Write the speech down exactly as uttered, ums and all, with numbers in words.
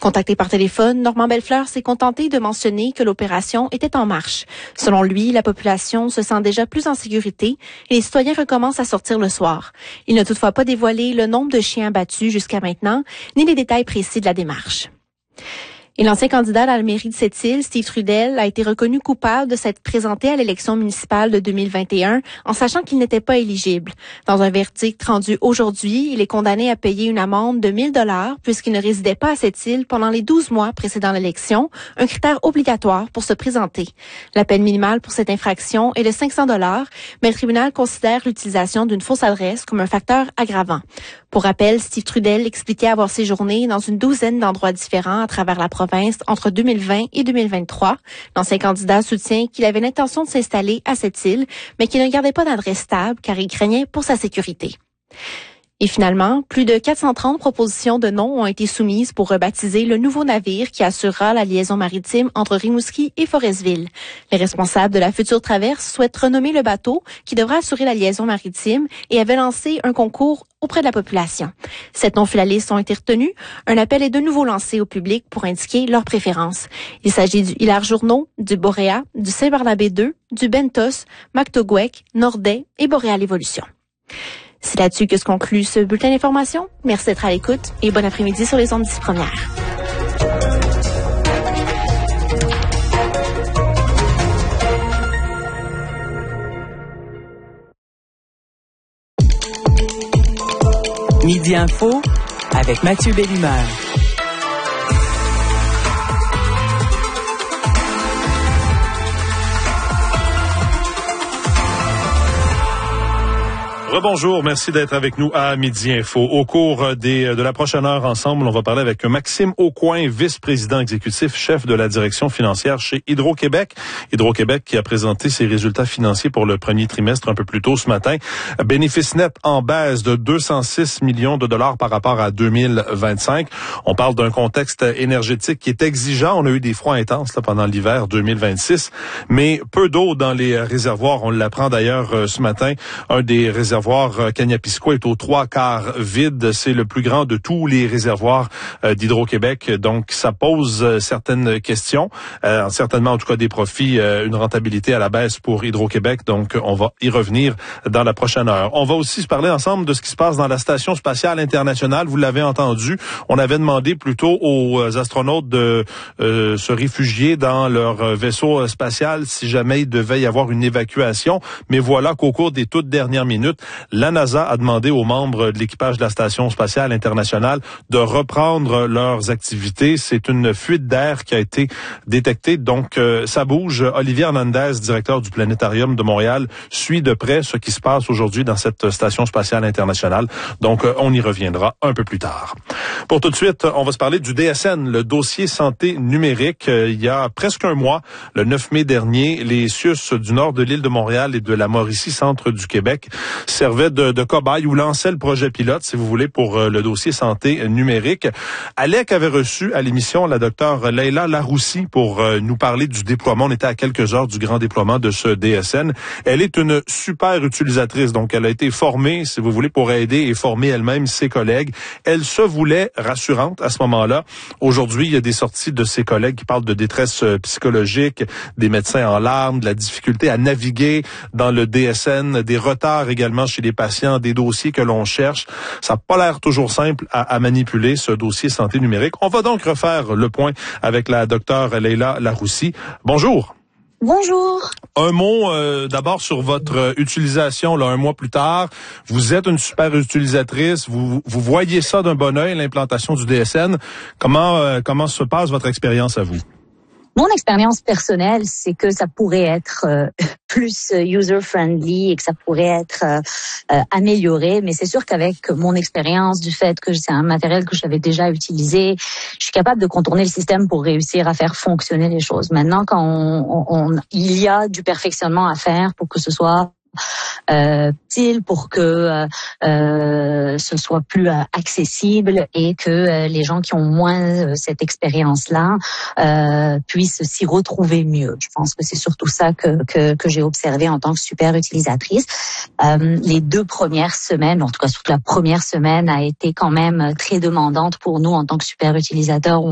Contacté par téléphone, Normand Bellefleur s'est contenté de mentionner que l'opération était en marche. Selon lui, la population se sent déjà plus en sécurité et les citoyens recommencent à sortir le soir. Il n'a toutefois pas dévoilé le nombre de chiens abattus jusqu'à maintenant, ni les détails précis de la démarche. Et l'ancien candidat à la mairie de Sept-Îles, Steve Trudel, a été reconnu coupable de s'être présenté à l'élection municipale de deux mille vingt et un en sachant qu'il n'était pas éligible. Dans un verdict rendu aujourd'hui, il est condamné à payer une amende de mille dollars puisqu'il ne résidait pas à Sept-Îles pendant les douze mois précédant l'élection, un critère obligatoire pour se présenter. La peine minimale pour cette infraction est de cinq cents dollars, mais le tribunal considère l'utilisation d'une fausse adresse comme un facteur aggravant. Pour rappel, Steve Trudel expliquait avoir séjourné dans une douzaine d'endroits différents à travers la province entre deux mille vingt et deux mille vingt-trois. L'ancien candidat soutient qu'il avait l'intention de s'installer à Sept-Îles, mais qu'il ne gardait pas d'adresse stable car il craignait pour sa sécurité. Et finalement, plus de quatre cent trente propositions de noms ont été soumises pour rebaptiser le nouveau navire qui assurera la liaison maritime entre Rimouski et Forestville. Les responsables de la future traverse souhaitent renommer le bateau qui devra assurer la liaison maritime et avaient lancé un concours auprès de la population. Sept noms finalistes ont été retenus. Un appel est de nouveau lancé au public pour indiquer leurs préférences. Il s'agit du Hilaire Journeau, du Boréa, du Saint-Barnabé deux, du Bentos, Mactogwek, Nordet et Boréal Évolution. C'est là-dessus que se conclut ce bulletin d'information. Merci d'être à l'écoute et bon après-midi sur les ondes d'ici première. Midi Info avec Mathieu Bellimeur. Rebonjour, merci d'être avec nous à Midi Info. Au cours des, de la prochaine heure ensemble, on va parler avec Maxime Aucoin, vice-président exécutif, chef de la direction financière chez Hydro-Québec. Hydro-Québec qui a présenté ses résultats financiers pour le premier trimestre un peu plus tôt ce matin. Bénéfice net en baisse de deux cent six millions de dollars par rapport à deux mille vingt-cinq. On parle d'un contexte énergétique qui est exigeant. On a eu des froids intenses là, pendant l'hiver deux mille vingt-six, mais peu d'eau dans les réservoirs. On l'apprend d'ailleurs ce matin. Un des réservoirs Kaniapisco est aux trois quarts vide. C'est le plus grand de tous les réservoirs d'Hydro-Québec. Donc, ça pose certaines questions. Euh, certainement, en tout cas, des profits, euh, une rentabilité à la baisse pour Hydro-Québec. Donc, on va y revenir dans la prochaine heure. On va aussi se parler ensemble de ce qui se passe dans la Station spatiale internationale. Vous l'avez entendu. On avait demandé plutôt aux astronautes de euh, se réfugier dans leur vaisseau spatial si jamais il devait y avoir une évacuation. Mais voilà qu'au cours des toutes dernières minutes, la NASA a demandé aux membres de l'équipage de la Station spatiale internationale de reprendre leurs activités. C'est une fuite d'air qui a été détectée, donc euh, ça bouge. Olivier Hernandez, directeur du Planétarium de Montréal, suit de près ce qui se passe aujourd'hui dans cette Station spatiale internationale. Donc, euh, on y reviendra un peu plus tard. Pour tout de suite, on va se parler du D S N, le dossier santé numérique. Euh, il y a presque un mois, le neuf mai dernier, les C I U S du nord de l'île de Montréal et de la Mauricie, centre du Québec, servait de, de cobaye ou lançait le projet pilote, si vous voulez, pour euh, le dossier santé numérique. Alec avait reçu à l'émission la docteure Leila Laroussi pour euh, nous parler du déploiement. On était à quelques heures du grand déploiement de ce D S N. Elle est une super utilisatrice, donc elle a été formée, si vous voulez, pour aider et former elle-même ses collègues. Elle se voulait rassurante à ce moment-là. Aujourd'hui, il y a des sorties de ses collègues qui parlent de détresse psychologique, des médecins en larmes, de la difficulté à naviguer dans le D S N, des retards également chez les patients, des dossiers que l'on cherche. Ça n'a pas l'air toujours simple à, à manipuler, ce dossier santé numérique. On va donc refaire le point avec la docteure Leila Laroussi. Bonjour. Bonjour. Un mot euh, d'abord sur votre euh, utilisation, là, un mois plus tard. Vous êtes une super utilisatrice. Vous, vous voyez ça d'un bon œil, l'implantation du D S N. Comment, euh, comment se passe votre expérience à vous? Mon expérience personnelle, c'est que ça pourrait être euh, plus user-friendly et que ça pourrait être euh, euh, amélioré. Mais c'est sûr qu'avec mon expérience du fait que c'est un matériel que j'avais déjà utilisé, je suis capable de contourner le système pour réussir à faire fonctionner les choses. Maintenant, quand on, on, on, il y a du perfectionnement à faire pour que ce soit Euh, pour que euh, euh, ce soit plus euh, accessible et que euh, les gens qui ont moins euh, cette expérience-là euh, puissent s'y retrouver mieux. Je pense que c'est surtout ça que que, que j'ai observé en tant que super utilisatrice. Euh, les deux premières semaines, en tout cas toute la première semaine, a été quand même très demandante pour nous en tant que super utilisateurs.